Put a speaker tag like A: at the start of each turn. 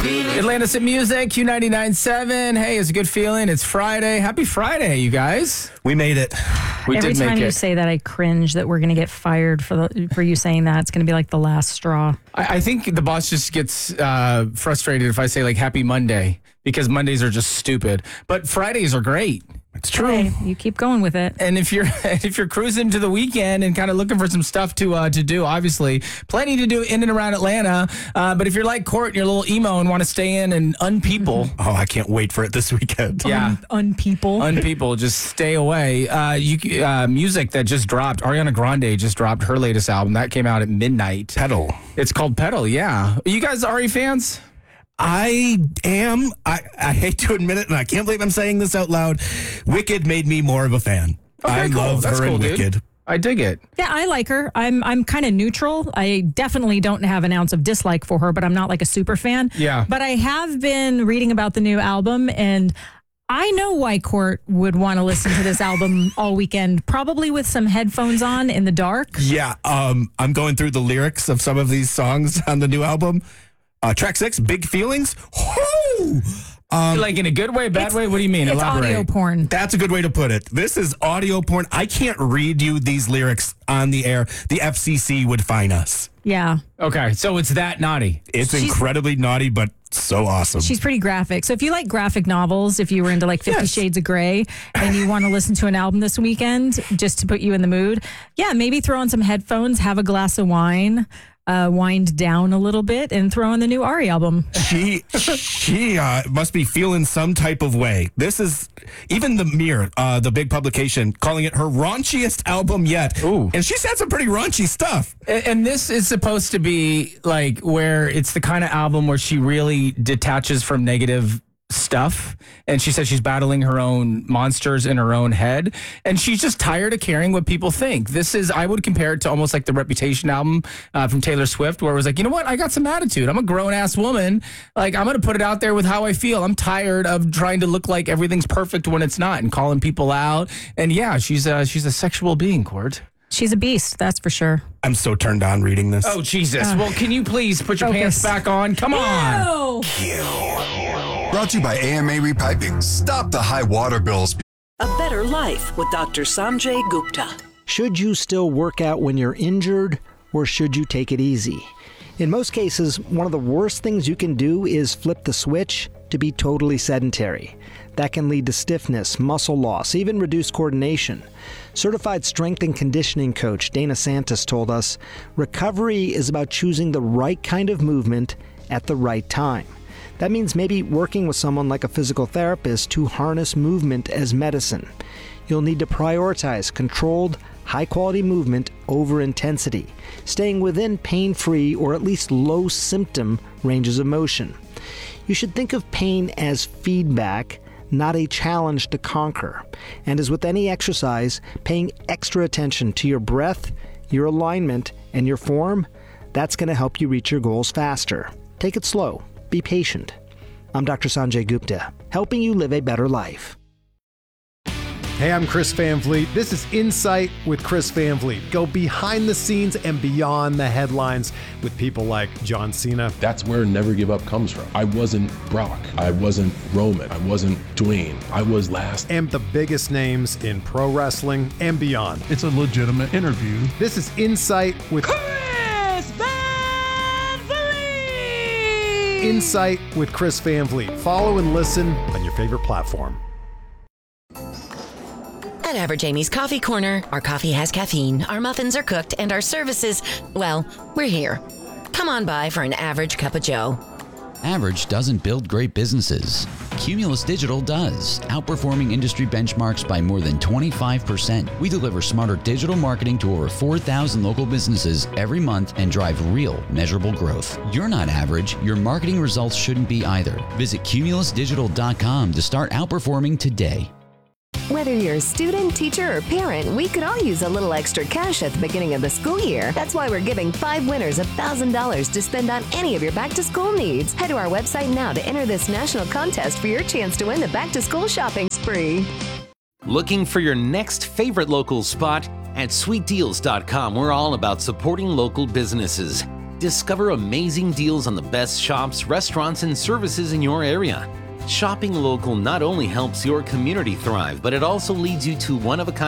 A: Atlantis at Music, Q99.7. Hey, it's a good feeling. It's Friday. Happy Friday, you guys.
B: We made it.
A: We
C: Every
A: did make
C: time you
A: it.
C: say that, I cringe that we're going to get fired for you saying that. It's going to be like the last straw.
A: I think the boss just gets frustrated if I say like Happy Monday because Mondays are just stupid. But Fridays are great.
B: It's true.
C: Hey, you keep going with it.
A: And if you're cruising to the weekend and kind of looking for some stuff to do, obviously plenty to do in and around Atlanta. But if you're like Court and you're a little emo and want to stay in and unpeople,
B: Oh, I can't wait for it this weekend.
A: yeah,
C: Unpeople.
A: just stay away. Music that just dropped. Ariana Grande just dropped her latest album that came out at midnight.
B: Pedal.
A: It's called Pedal. Yeah, are you guys Ari fans?
B: I am. I hate to admit it, and I can't believe I'm saying this out loud. Wicked made me more of a fan.
A: Okay,
B: I
A: cool.
B: love
A: That's
B: her
A: cool,
B: in
A: dude.
B: Wicked.
A: I dig it.
C: Yeah, I like her. I'm kind of neutral. I definitely don't have an ounce of dislike for her, but I'm not like a super fan.
A: Yeah.
C: But I have been reading about the new album, and I know why Court would want to listen to this album all weekend, probably with some headphones on in the dark.
B: Yeah, I'm going through the lyrics of some of these songs on the new album. Track 6, Big Feelings. Whoo!
A: Like in a good way, bad way? What do you mean?
C: It's
A: Elaborate.
C: audio porn.
B: That's a good way to put it. This is audio porn. I can't read you these lyrics on the air. The FCC would fine us.
C: Yeah.
A: Okay, so it's that naughty.
B: It's incredibly naughty, but so awesome.
C: She's pretty graphic. So if you like graphic novels, if you were into like 50 Shades of Grey and you want to listen to an album this weekend just to put you in the mood, yeah, maybe throw on some headphones, have a glass of wine, wind down a little bit, and throw on the new Ari album.
B: She must be feeling some type of way. This is even the Mirror, the big publication, calling it her raunchiest album yet.
A: Ooh.
B: And she's had some pretty raunchy stuff.
A: And this is supposed to be like where it's the kind of album where she really detaches from negative stuff. And she said she's battling her own monsters in her own head. And she's just tired of caring what people think. This is, I would compare it to almost like the Reputation album from Taylor Swift, where it was like, you know what? I got some attitude. I'm a grown ass woman. Like, I'm going to put it out there with how I feel. I'm tired of trying to look like everything's perfect when it's not and calling people out. And yeah, she's a sexual being, Court.
C: She's a beast, that's for sure.
B: I'm so turned on reading this.
A: Oh, Jesus. Well, can you please put your
C: Focus.
A: pants back on? Come on.
C: Oh.
D: Brought to you by AMA Repiping. Stop the high water bills.
E: A Better Life with Dr. Sanjay Gupta.
F: Should you still work out when you're injured, or should you take it easy? In most cases, one of the worst things you can do is flip the switch to be totally sedentary. That can lead to stiffness, muscle loss, even reduced coordination. Certified strength and conditioning coach Dana Santos told us, recovery is about choosing the right kind of movement at the right time. That means maybe working with someone like a physical therapist to harness movement as medicine. You'll need to prioritize controlled, high-quality movement over intensity, staying within pain-free or at least low-symptom ranges of motion. You should think of pain as feedback, not a challenge to conquer. And as with any exercise, paying extra attention to your breath, your alignment, and your form, that's going to help you reach your goals faster. Take it slow. Be patient. I'm Dr. Sanjay Gupta, helping you live a better life.
G: Hey, I'm Chris Van Vliet. This is Insight with Chris Van Vliet. Go behind the scenes and beyond the headlines with people like John Cena.
H: That's where Never Give Up comes from. I wasn't Brock. I wasn't Roman. I wasn't Dwayne. I was last.
G: And the biggest names in pro wrestling and beyond.
I: It's a legitimate interview.
G: This is Insight with
E: Chris Van Vliet!
G: Insight with Chris Van Vliet. Follow and listen on your favorite platform.
J: At Average Amy's Coffee Corner, our coffee has caffeine, our muffins are cooked, and our services, well, we're here. Come on by for an average cup of joe.
K: Average doesn't build great businesses. Cumulus Digital does, outperforming industry benchmarks by more than 25%. We deliver smarter digital marketing to over 4,000 local businesses every month and drive real, measurable growth. You're not average. Your marketing results shouldn't be either. Visit cumulusdigital.com to start outperforming today.
L: Whether you're a student, teacher, or parent, we could all use a little extra cash at the beginning of the school year. That's why we're giving 5 winners $1,000 to spend on any of your back-to-school needs. Head to our website now to enter this national contest for your chance to win the back-to-school shopping spree.
M: Looking for your next favorite local spot? At sweetdeals.com, we're all about supporting local businesses. Discover amazing deals on the best shops, restaurants, and services in your area. Shopping local not only helps your community thrive, but it also leads you to one-of-a-kind